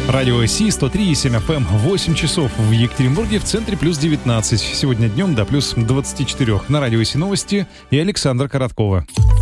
Радио Си 103,7 FM, 8 часов в Екатеринбурге, в центре плюс 19. Сегодня днем до плюс 24. На Радио Си новости и Александра Короткова.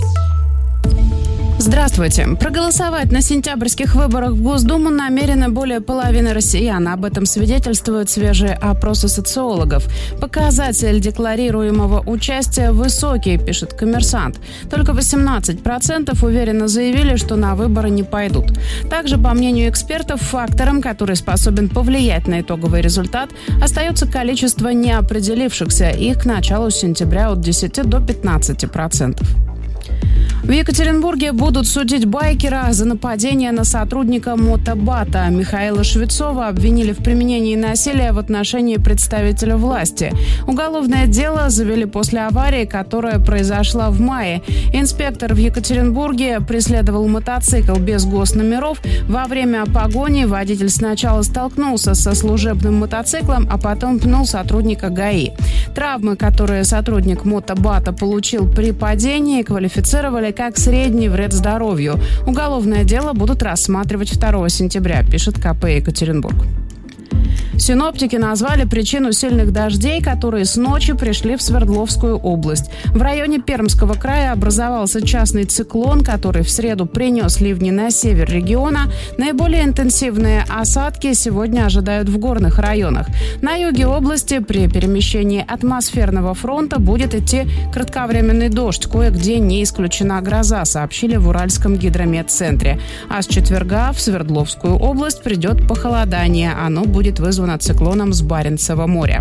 Здравствуйте. Проголосовать на сентябрьских выборах в Госдуму намерены более половины россиян. Об этом свидетельствуют свежие опросы социологов. Показатель декларируемого участия высокий, пишет «Коммерсант». Только 18% уверенно заявили, что на выборы не пойдут. Также, по мнению экспертов, фактором, который способен повлиять на итоговый результат, остается количество неопределившихся. Их к началу сентября от 10 до 15%. В Екатеринбурге будут судить байкера за нападение на сотрудника мотобата. Михаила Швецова обвинили в применении насилия в отношении представителя власти. Уголовное дело завели после аварии, которая произошла в мае. Инспектор в Екатеринбурге преследовал мотоцикл без госномеров. Во время погони водитель сначала столкнулся со служебным мотоциклом, а потом пнул сотрудника ГАИ. Травмы, которые сотрудник мотобата получил при падении, квалифицировали как средний вред здоровью. Уголовное дело будут рассматривать 2 сентября, пишет КП Екатеринбург. Синоптики назвали причину сильных дождей, которые с ночи пришли в Свердловскую область. В районе Пермского края образовался частный циклон, который в среду принес ливни на север региона. Наиболее интенсивные осадки сегодня ожидают в горных районах. На юге области при перемещении атмосферного фронта будет идти кратковременный дождь. Кое-где не исключена гроза, сообщили в Уральском гидрометцентре. А с четверга в Свердловскую область придет похолодание. Оно будет вызвано циклоном с Баренцева моря.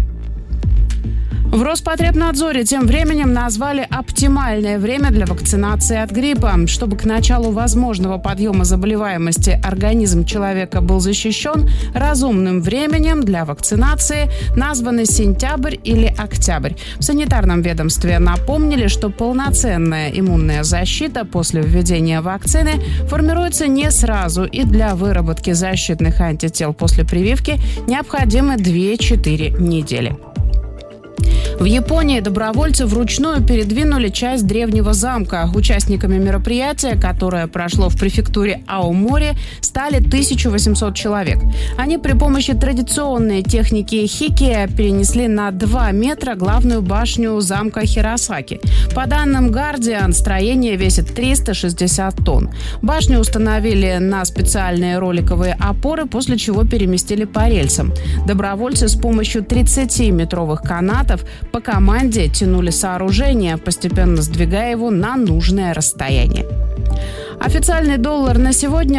В Роспотребнадзоре тем временем назвали оптимальное время для вакцинации от гриппа. Чтобы к началу возможного подъема заболеваемости организм человека был защищен, разумным временем для вакцинации названы сентябрь или октябрь. В санитарном ведомстве напомнили, что полноценная иммунная защита после введения вакцины формируется не сразу, и для выработки защитных антител после прививки необходимы 2-4 недели. В Японии добровольцы вручную передвинули часть древнего замка. Участниками мероприятия, которое прошло в префектуре Аомори, стали 1800 человек. Они при помощи традиционной техники хикки перенесли на 2 метра главную башню замка Хиросаки. По данным Guardian, строение весит 360 тонн. Башню установили на специальные роликовые опоры, после чего переместили по рельсам. Добровольцы с помощью 30-метровых канатов по команде тянули сооружение, постепенно сдвигая его на нужное расстояние. Официальный доллар на сегодня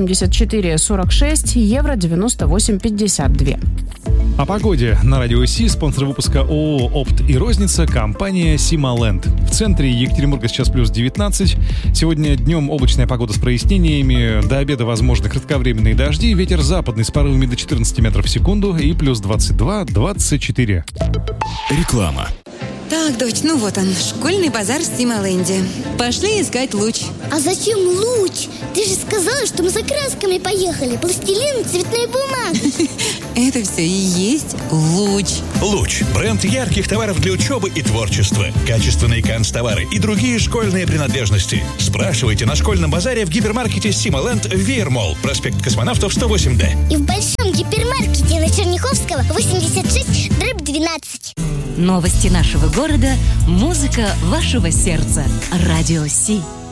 84,46, евро 98,52. О погоде на Радио Си. Спонсор выпуска ООО «Опт и розница», компания «Сималенд». В центре Екатеринбурга сейчас плюс 19. Сегодня днем облачная погода с прояснениями. До обеда возможны кратковременные дожди. Ветер западный с порывами до 14 метров в секунду и плюс 22-24. Реклама. Так, дочь, ну вот он, школьный базар в Сималенде. Пошли искать луч. А зачем луч? Ты же сказала, что мы за красками поехали. Пластилин, цветная бумага. Это все и есть луч. Луч – бренд ярких товаров для учебы и творчества. Качественные канцтовары и другие школьные принадлежности. Спрашивайте на школьном базаре в гипермаркете Сималенд в Веермолл, проспект Космонавтов, 108Д. И в большом гипермаркете на Черняховского, 86/12. Новости нашего города, музыка вашего сердца. Радио Си.